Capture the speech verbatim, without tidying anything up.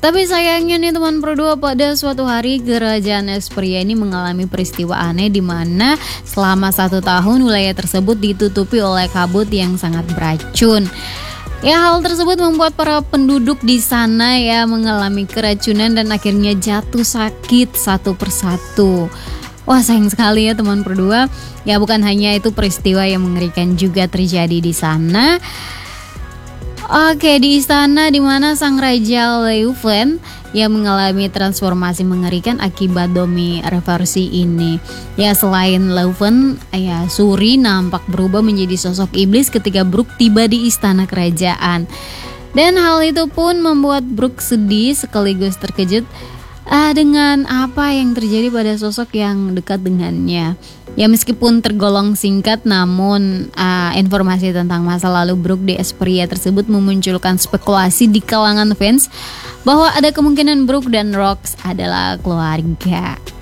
Tapi sayangnya nih teman berdua, pada suatu hari kerajaan Esperia ini mengalami peristiwa aneh di mana selama satu tahun wilayah tersebut ditutupi oleh kabut yang sangat beracun. Ya, hal tersebut membuat para penduduk di sana ya mengalami keracunan dan akhirnya jatuh sakit satu persatu. Wah, sayang sekali ya teman berdua. Ya, bukan hanya itu, peristiwa yang mengerikan juga terjadi di sana. Oke, di istana di mana sang raja Leuven yang mengalami transformasi mengerikan akibat domi reversi ini. Ya, selain Leuven, ya Suri nampak berubah menjadi sosok iblis ketika Brook tiba di istana kerajaan. Dan hal itu pun membuat Brook sedih sekaligus terkejut uh, dengan apa yang terjadi pada sosok yang dekat dengannya. Ya, meskipun tergolong singkat, namun uh, informasi tentang masa lalu Brook di Esperia tersebut memunculkan spekulasi di kalangan fans bahwa ada kemungkinan Brook dan Rox adalah keluarga.